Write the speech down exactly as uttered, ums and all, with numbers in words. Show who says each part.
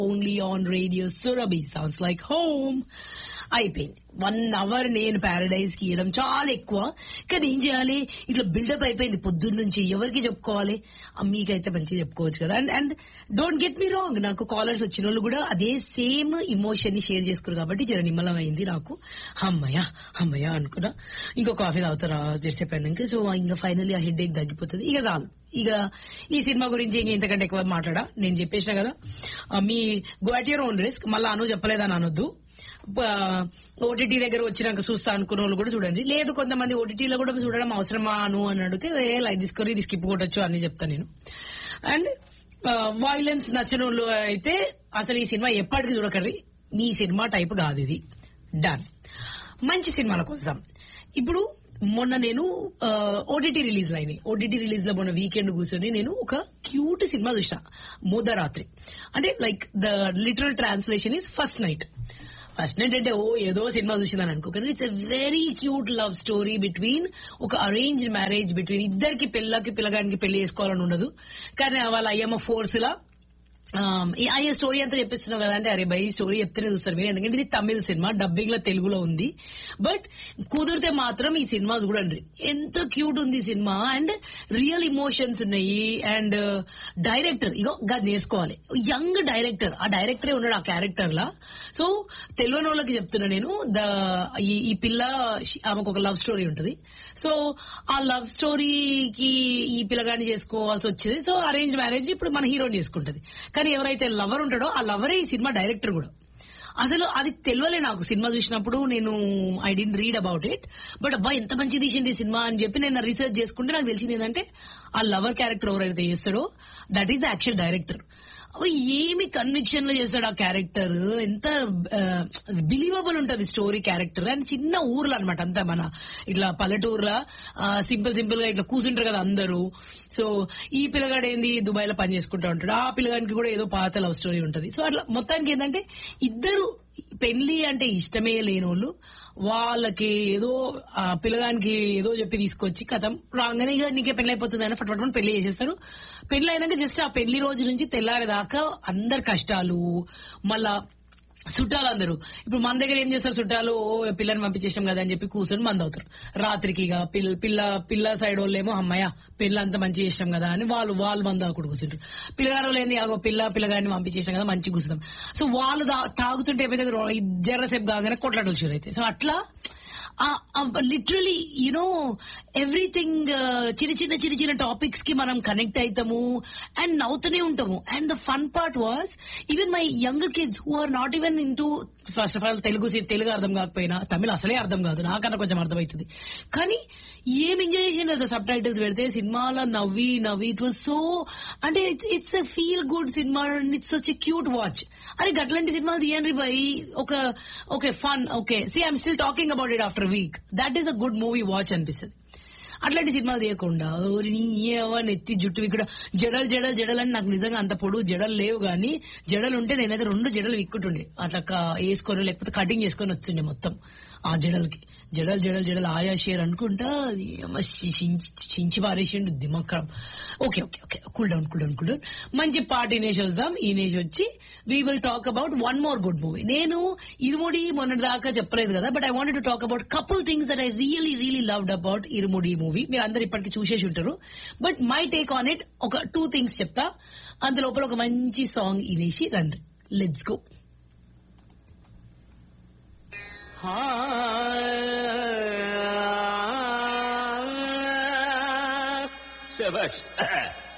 Speaker 1: Only on radio Surabhi sounds like home. అయిపోయింది one hour నేను Paradise కి ఇవ్వడం చాలా ఎక్కువ, కానీ ఏం చేయాలి, ఇట్లా బిల్డప్ అయిపోయింది పొద్దున్న నుంచి. ఎవరికి చెప్పుకోవాలి, మీకైతే మంచిగా చెప్పుకోవచ్చు కదా. And and don't get me wrong, నాకు కాలర్స్ వచ్చిన వాళ్ళు కూడా అదే సేమ్ ఇమోషన్ ని షేర్ చేసుకున్నారు కాబట్టి జర నిమ్మలం అయింది నాకు. అమ్మయ్య అమ్మయ్య అనుకున్నా. ఇంకో కాఫీ తాగుతారా జరిసేపోయినాక, సో ఇంకా ఫైనల్లీ ఆ హెడ్ ఏక్ తగ్గిపోతుంది. ఇక చాలు, ఇక ఈ సినిమా గురించి ఇంక ఇంతకంటే ఎక్కువ మాట్లాడా. నేను చెప్పేసిన కదా, me go at your own risk. మళ్ళీ అను చెప్పలేదని అనొద్దు. ఓటీటీ దగ్గర వచ్చినాక చూస్తా అనుకున్న వాళ్ళు కూడా చూడండి. లేదు కొంతమంది ఓటీటీలో కూడా చూడడం అవసరమా అను అని అడిగితే లైట్ తీసుకొని ఇది స్కిప్ కొట్టచ్చు అని చెప్తాను నేను. అండ్ వైలెన్స్ నచ్చిన వాళ్ళు అయితే అసలు ఈ సినిమా ఎప్పటికీ చూడకర్రి, మీ సినిమా టైప్ కాదు ఇది. డన్. మంచి సినిమాల కోసం ఇప్పుడు మొన్న నేను ఓటీటీ రిలీజ్ అయినాయి. ఓటీటీ రిలీజ్ లో మొన్న వీకెండ్ కూర్చొని నేను ఒక క్యూట్ సినిమా చూసిన, మోదరాత్రి. అంటే like the literal translation is first night. First night అంటే ఓ ఏదో సినిమా చూసిందని అనుకో, కానీ it's a very cute love story between, ఒక అరేంజ్డ్ మ్యారేజ్ బిట్వీన్ ఇద్దరికి, పిల్లకి పిల్లగానికి పెళ్లి చేసుకోవాలని ఉండదు, కానీ వాళ్ళ అయ్యమ్మ ఫోర్స్ లా అయ్యే స్టోరీ అంతా చెప్పిస్తున్నావు కదా అంటే, అరే బై స్టోరీ చెప్తేనే చూస్తారు మీరు, ఎందుకంటే ఇది తమిళ సినిమా, డబ్బింగ్ లో తెలుగులో ఉంది. బట్ కుదిరితే మాత్రం ఈ సినిమా చూడండి, ఎంత క్యూట్ ఉంది సినిమా. అండ్ రియల్ ఇమోషన్స్ ఉన్నాయి. అండ్ డైరెక్టర్ ఇగో గది నేర్చుకోవాలి, యంగ్ డైరెక్టర్, ఆ డైరెక్టరే ఉన్నాడు ఆ క్యారెక్టర్ లా. సో తెలియని వాళ్ళకి చెప్తున్నా నేను, ద ఈ పిల్ల ఆమెకు ఒక లవ్ స్టోరీ ఉంటుంది. సో ఆ లవ్ స్టోరీకి ఈ పిల్లగాని చేసుకోవాల్సి వచ్చేది. సో అరేంజ్ మ్యారేజ్ ఇప్పుడు మన హీరోని చేసుకుంటది, కానీ ఎవరైతే లవర్ ఉంటాడో ఆ లవరే ఈ సినిమా డైరెక్టర్ కూడా. అసలు అది తెలియలే నాకు సినిమా చూసినప్పుడు, నేను I didn't read about it. But అబ్బా ఎంత మంచి తీసింది ఈ సినిమా అని చెప్పి నేను రీసెర్చ్ చేసుకుంటే నాకు తెలిసింది ఏంటంటే, ఆ లవర్ క్యారెక్టర్ ఎవరైతే చేస్తాడో that is the actual director. ఏమి కన్విక్షన్ లో చేస్తాడు ఆ క్యారెక్టర్, ఎంత బిలీవబుల్ ఉంటది స్టోరీ క్యారెక్టర్. అండ్ చిన్న ఊర్లో అనమాట, అంతా మన ఇట్లా పల్లెటూరులా సింపుల్ సింపుల్ గా ఇట్లా కూర్చుంటారు కదా అందరూ. సో ఈ పిల్లగాడు ఏంది దుబాయ్ లో పని చేసుకుంటా ఉంటాడు, ఆ పిల్లగానికి కూడా ఏదో పాత లవ్ స్టోరీ ఉంటది. సో అట్లా మొత్తానికి ఏంటంటే, ఇద్దరు పెళ్లి అంటే ఇష్టమే లేనోళ్ళు, వాళ్ళకి ఏదో ఆ పిల్లగానికి ఏదో చెప్పి తీసుకొచ్చి కథం రాగానే ఇక నీకే పెళ్లి అయిపోతుంది అని ఫట్ఫట్ పెళ్లి చేసేస్తారు. పెళ్లి అయినాక జస్ట్ ఆ పెళ్లి రోజు నుంచి తెల్లారేదాకా అందరి కష్టాలు, మళ్ళా చుట్టాలు అందరూ. ఇప్పుడు మన దగ్గర ఏం చేస్తారు, చుట్టాలు పిల్లని పంపించేసాం కదా అని చెప్పి కూర్చొని మంది అవుతారు రాత్రికి. ఇక పిల్ల పిల్ల పిల్ల సైడ్ వాళ్ళేమో అమ్మాయ పిల్ల అంతా మంచి చేసాం కదా అని వాళ్ళు వాళ్ళు మంది అక్కడ కూర్చుంటారు. పిల్లగారు ఏంది, ఆగో పిల్ల పిల్లగారిని పంపించేసాం కదా మంచి కూర్చుంటాం. సో వాళ్ళు తాగుతుంటే ఏమైతే జర్రసేపు కాగానే కొట్లాటలు షూర్ అయితే. సో అట్లా లిటరలీ యునో ఎవ్రీథింగ్, చిన్న చిన్న చిన్న చిన్న టాపిక్స్ కి మనం కనెక్ట్ అవుతాము అండ్ నవ్వుతూనే ఉంటాము. And the fun part was, even my younger kids who are not even in to, first of all Telugu Telugu అర్థం కాకపోయినా తమిళ అసలే అర్థం కాదు, నాకన్నా కొంచెం అర్థమవుతుంది. కానీ ఏం ఎంజాయ్ చేసింది అసలు సబ్ టైటిల్స్ పెడితే సినిమాలో నవ్వి నవ్వి. ఇట్ వాజ్ సో, అంటే it's a feel good cinema and it's such a cute watch. అరే గట్లాంటి సినిమాలు తీయండి బై, ఒక okay fun, okay see I'm still talking about it after week, that is a good movie watch అనిపిస్తుంది. అట్లాంటి సినిమాలు తీయకుండా నెత్తి జుట్టు ఇక్కడ జడలు జడలు జడలు అని, నాకు నిజంగా అంత పొడుగు జడలు లేవు, కానీ జడలు ఉంటే నేనైతే రెండు జడలు విక్కుంటుండే అట్లా వేసుకొని, లేకపోతే కటింగ్ చేసుకొని వస్తుండే మొత్తం ఆ జడలకి. జడలు జడలు జడలు ఆయా షేర్ అనుకుంటా చించి పారేసిండు దిమాగ్ ఖరాబ్. Okay okay okay cool down cool down cool down మంచి పాట ఇనేసి వద్దాం. ఈనేసి వచ్చి we will talk about one more good movie. నేను ఇరుముడి మొన్నటి దాకా చెప్పలేదు కదా, but I wanted to talk about couple things that I really really loved about irumudi movie. మీరు అందరు ఇప్పటికి చూసేసి ఉంటారు, but my take on it ఒక టూ థింగ్స్ చెప్తా. అందులోపల ఒక మంచి సాంగ్ ఇనేసి రండి, లెట్స్ గో.
Speaker 2: శభాష్.